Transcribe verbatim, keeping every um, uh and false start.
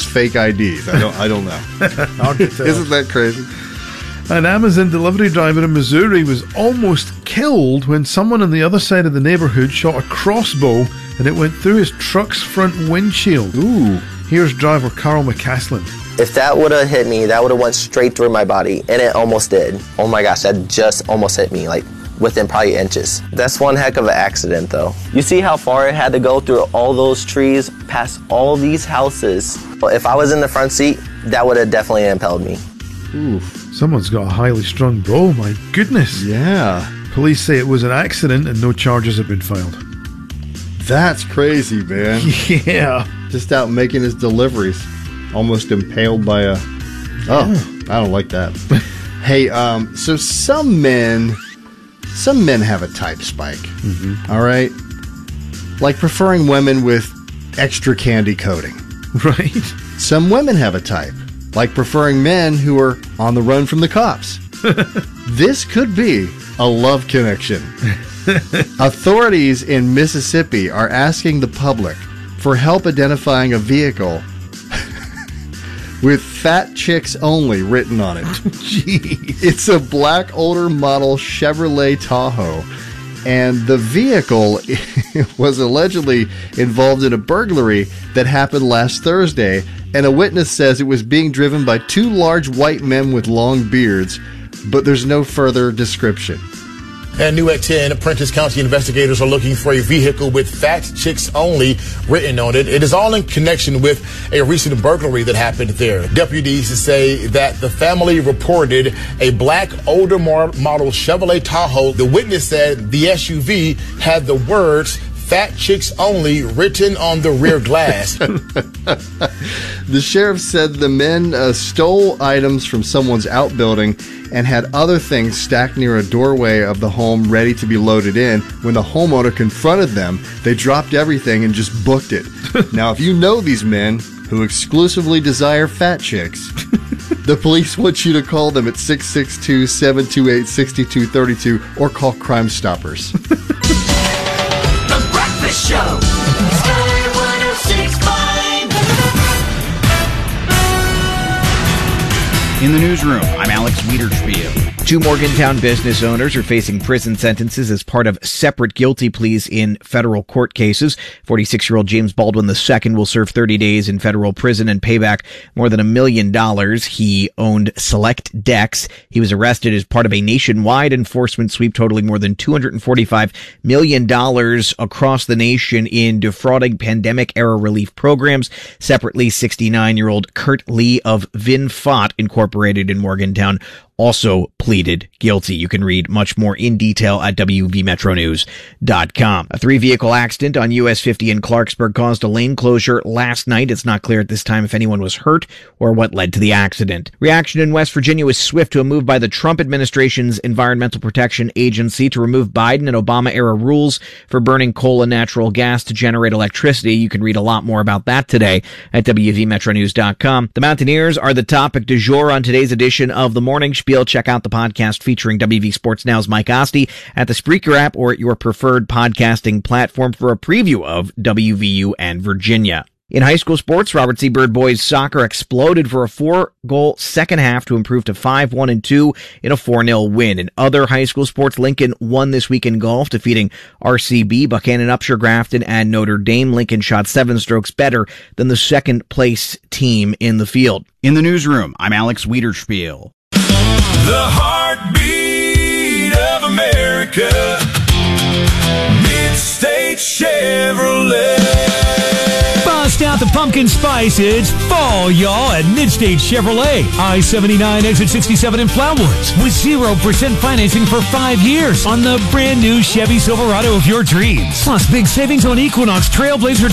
fake I Ds. I don't I don't know. Isn't that crazy? An Amazon delivery driver in Missouri was almost killed when someone on the other side of the neighborhood shot a crossbow and it went through his truck's front windshield. Ooh. Here's driver Carl McCaslin. If that would have hit me, that would have went straight through my body, and it almost did. Oh my gosh, that just almost hit me, like within probably inches. That's one heck of an accident though. You see how far it had to go through all those trees, past all these houses. If I was in the front seat, that would have definitely impelled me. Oof. Someone's got a highly strung bow, my goodness. Yeah. Police say it was an accident and no charges have been filed. That's crazy, man. Yeah. Just out making his deliveries. Almost impaled by a... Oh, I don't like that. Hey, um, so some men... Some men have a type, Spike. Mm-hmm. All right? Like preferring women with extra candy coating. Right. Some women have a type. Like preferring men who are on the run from the cops. This could be a love connection. Authorities in Mississippi are asking the public for help identifying a vehicle with "Fat Chicks Only" written on it. Jeez. It's a black older model Chevrolet Tahoe, and the vehicle was allegedly involved in a burglary that happened last Thursday, and a witness says it was being driven by two large white men with long beards, but there's no further description. And new at ten, Prentice County investigators are looking for a vehicle with "Fat Chicks Only" written on it. It is all in connection with a recent burglary that happened there. Deputies say that the family reported a black older model Chevrolet Tahoe. The witness said the S U V had the words "Fat Chicks Only" written on the rear glass. The sheriff said the men uh, stole items from someone's outbuilding and had other things stacked near a doorway of the home ready to be loaded in. When the homeowner confronted them, they dropped everything and just booked it. Now, if you know these men who exclusively desire fat chicks, the police want you to call them at six six two, seven two eight, six two three two or call Crime Stoppers. The Breakfast Show. Sky one oh six point five. In the newsroom, I'm Alex Wiederspiel. Two Morgantown business owners are facing prison sentences as part of separate guilty pleas in federal court cases. forty-six-year-old James Baldwin the Second will serve thirty days in federal prison and pay back more than a million dollars. He owned Select Decks. He was arrested as part of a nationwide enforcement sweep totaling more than two hundred forty-five million dollars across the nation in defrauding pandemic-era relief programs. Separately, sixty-nine-year-old Kurt Lee of VinFot Incorporated in Morgantown also pleaded guilty. You can read much more in detail at W V Metro News dot com. A three-vehicle accident on U S fifty in Clarksburg caused a lane closure last night. It's not clear at this time if anyone was hurt or what led to the accident. Reaction in West Virginia was swift to a move by the Trump administration's Environmental Protection Agency to remove Biden and Obama-era rules for burning coal and natural gas to generate electricity. You can read a lot more about that today at W V Metro News dot com. The Mountaineers are the topic du jour on today's edition of The Morning Spiel. Check out the podcast featuring W V Sports Now's Mike Osti at the Spreaker app or at your preferred podcasting platform for a preview of W V U and Virginia. In high school sports, Robert C. Byrd boys soccer exploded for a four-goal second half to improve to five one and two in a four nil win. In other high school sports, Lincoln won this week in golf, defeating R C B, Buchanan, Upshur, Grafton, and Notre Dame. Lincoln shot seven strokes better than the second-place team in the field. In the newsroom, I'm Alex Wiederspiel. The heartbeat of America, Mid-State Chevrolet. Bust out the pumpkin spice. It's fall, y'all, at Mid-State Chevrolet. I seventy-nine, exit sixty-seven in Flowood. With zero percent financing for five years on the brand new Chevy Silverado of your dreams. Plus big savings on Equinox, Trailblazer,